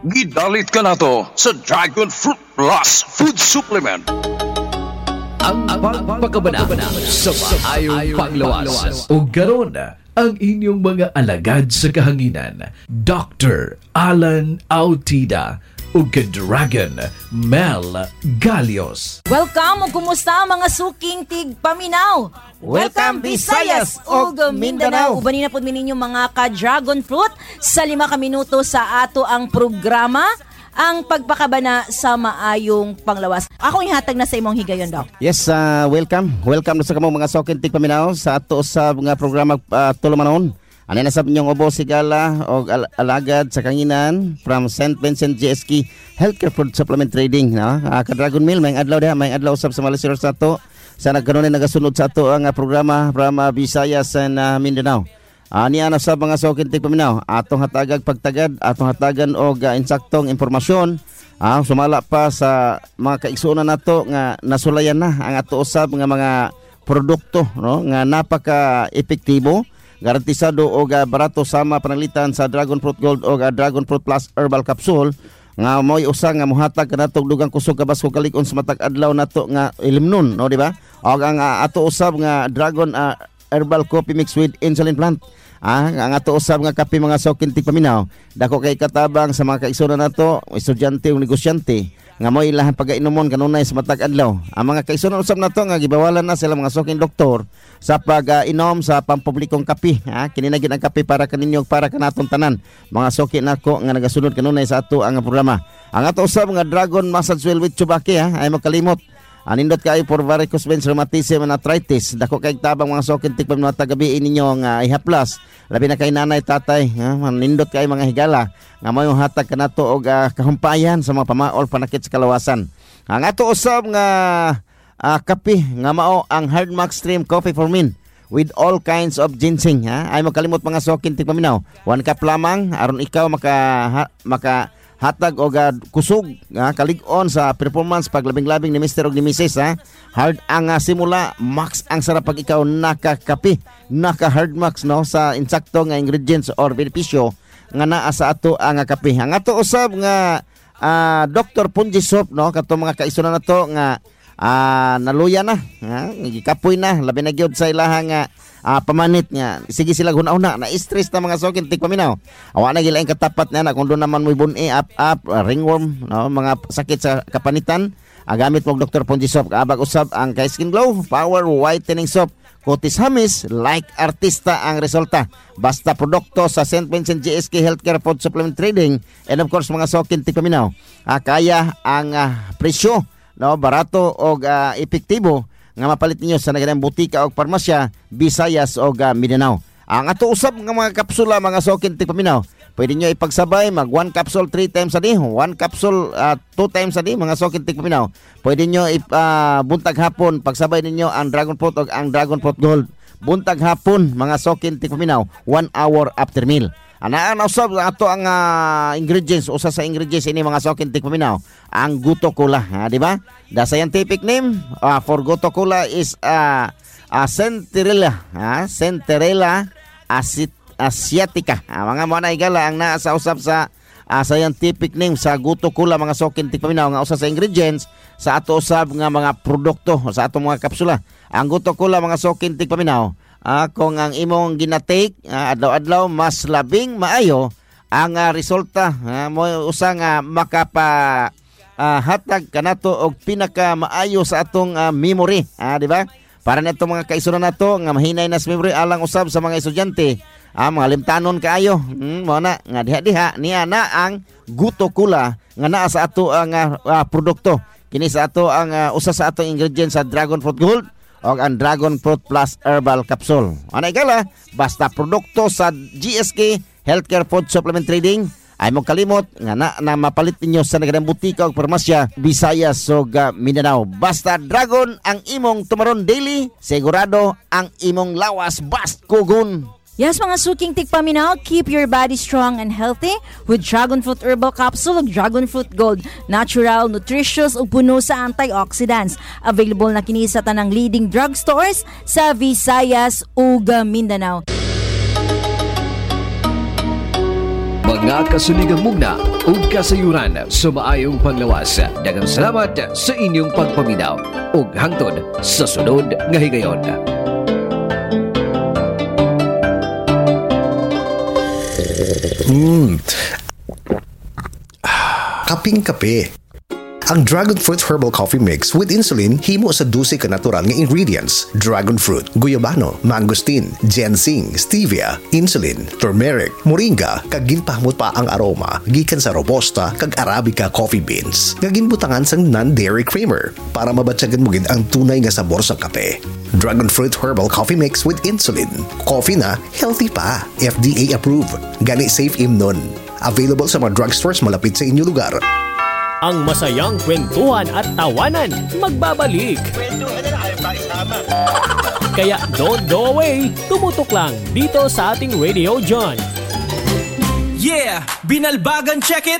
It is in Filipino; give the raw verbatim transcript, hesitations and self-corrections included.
Gidalit ka na to sa Dragon Fruit Plus Food Supplement. Ang pagpakabana sa maayong panglawas. O garon ang inyong mga alagad sa kahanginan, Doctor Alan Autida o Dragon Mel Galios. Welcome o kumusta mga suking tig paminaw. Welcome Visayas ug Mindanao. Ubanin na po ninyo mga ka-dragon fruit sa lima ka minuto sa ato ang programa, ang pagpakabana sa maayong panglawas. Ako yung hatag na sa imong higayon daw. Yes, uh, welcome. Welcome na sa kamong mga suking tig paminaw sa ato sa mga programa uh, tulumanon. Ano na sabi niyong ubo sigala o al- alagad sa kanginan from Saint Vincent G S K Healthcare Food Supplement Trading. No? Uh, Ka-Dragon Mill, may adlaw diha, may adlaw usab sa Malaysia sa ato. Sa nagkaroon na nagasunod sa ato ang uh, programa from uh, Visayas and uh, Mindanao. Uh, niya na sa mga sukintig paminaw, atong hatagag pagtagad, atong hatagan og uh, insaktong impormasyon. Uh, sumala pa sa mga kaigsuonan nato nga nasulayan na ang ato usab nga mga produkto, no? Nga napaka-epektibo, garantisado o uh, barato sama pananglitan sa Dragon Fruit Gold o uh, Dragon Fruit Plus Herbal Capsule nga mo'y usa nga mohatag kanatong dugang kusog kabas ko kalig-on sa matag adlaw nato nga ilimnon, no, di ba? O ang uh, ato usab nga Dragon uh, Herbal Coffee Mix with Insulin Plant. Ah, ang ato usab nga kape mga sukintig paminaw, dako kay katabang sa mga kaigsuonan nato, estudyante ug negosyante nga mo'y ilahan pagainomon kanunay sa matag adlaw. Ang mga kaigsuonan usab nato nga gibawalan na sila mga suking doktor sa pag-inom uh, sa pampublikong kape. Ha, kini na gid ang kape para kaninyo para kanaton tanan. Mga suki nako nga nagasunod kanunay sa ato ang programa. Ang ato usab nga Dragon Massage Oil with Chubaki, ha, ay makalimot. Anindot kayo for varicose veins, rheumatism, and arthritis. Dako kay tabang mga sukintig paminaw tagabi ninyo nga ihaplas. Labi na kay nanay tatay, ha, manindot kayo mga higala nga mayo hatag kanato og uh, kahumpayan sa mga pamaol panakit sa kalawasan. Ang ato usab nga uh, kape nga mao ang Hardmax Stream Coffee for Men with all kinds of ginseng, ha. Ay makalimot mga sukintig paminaw. One cup lamang aron ikaw maka ha, maka hatag o uh, kusog, ha, kalig-on sa performance paglabing-labing ni Mister og ni Missus Ha? Hard ang uh, simula, max ang sarap pag ikaw nakakapi, naka-hard max, no, sa insakto nga ingredients or benepisyo nga naa sa ato ang uh, kape. Ang ato usab nga uh, Doctor Punji Soap, no, kato mga kaisunan nato nga uh, naluya na, ha, gikapoy na, labi na gyud sa ilaha nga Ah, pamanit nga. Sige sila guna-una na stress na mga sukintig paminaw. Awa na gilaing katapat na na kung doon naman mo'y buni up up uh, ringworm, no, mga sakit sa kapanitan. Ah, gamit mo Doctor Punji Soap. Kaabag usab ang kay Skin Glow Power Whitening Soap. Kutis hamis like artista ang resulta. Basta produkto sa Saint Vincent G S K Healthcare Food Supplement Trading and of course mga sukintig paminaw. Ah, kaya ang uh, presyo, no, barato o uh, epektibo nga mapalit ninyo sa nagadang butika o parmasya Visayas o uh, Mindanao. Ang ato usab nga mga kapsula mga sukintig paminaw, pwede nyo ipagsabay mag one capsule three times a day, one capsule uh, two times a day mga sukintig paminaw. Pwede nyo ip, uh, buntag hapon pagsabay ninyo ang Dragon Fruit o ang Dragon Fruit Gold. Buntag hapon mga sukintig paminaw, one hour after meal. Anaan usab ato ang uh, ingredients, usa sa ingredients ini mga sukintig paminaw, ang Goto Cola, ha, di ba? The scientific name uh, for Goto Cola is uh, uh, Centrella, ha, Centrella acet- asiatica. Ha, mga mo na igala ang naa sa usab sa uh, scientific name sa Goto Cola mga sukintig paminaw nga usa sa ingredients sa ato usab nga mga produkto sa ato mga kapsula. Ang Goto Cola mga sukintig paminaw, Ah, kung ang imong ginatake ah, adlaw-adlaw mas labing maayo ang uh, resulta, ah, mo usa nga makapa uh, hatag kanato og pinaka maayo sa atong uh, memory, ah, di ba? Para neto mga kaisunan nato nga mahinay na sa memory alang usab sa mga estudyante, ah, mga limtanon kaayo. Hmm, mo na nga diha-diha niya na ang Goto Cola nga naa sa ato ang uh, uh, produkto. Kini sa ato ang uh, usa sa atong ingredients sa Dragon Fruit Gold o ang Dragon Fruit Plus Herbal Capsule. Anay gala, basta produkto sa G S K Healthcare Food Supplement Trading, ay mo kalimot nga na, na mapalit ninyo sa nagadang butika o parmasya Visayas o uh, Mindanao. Basta Dragon ang imong tumaron daily, sigurado ang imong lawas baskugon. Yes, mga suking tigpaminaw, keep your body strong and healthy with Dragon Fruit Herbal Capsule ug Dragon Fruit Gold. Natural, nutritious ug puno sa antioxidants. Available na kini sa tanang leading drugstores sa Visayas ug Mindanao. mga kasuligang mugna ug kasayuran sa maayong panglawas. Daghang salamat sa inyong pagpaminaw ug hangtod sa sunod nga higayon. Hmm. Kaping-kape. Ang Dragon Fruit Herbal Coffee Mix with Insulin himo sa dose ka natural nga ingredients: dragon fruit, guyabano, mangosteen, ginseng, stevia, insulin, turmeric, moringa, kag ginpahamot pa ang aroma gikan sa robusta kag arabica coffee beans nga ginbutangan sang non-dairy creamer para mabatyagan mo gid ang tunay nga sabor sa kape. Dragon Fruit Herbal Coffee Mix with Insulin. Coffee na healthy pa. F D A approved. Gani safe imnon. Available sa mga drugstores malapit sa inyong lugar. Ang masayang kwentuhan at tawanan magbabalik. Kaya don't go away, tumutok lang dito sa ating Radio John. Yeah! Binalbagan check it!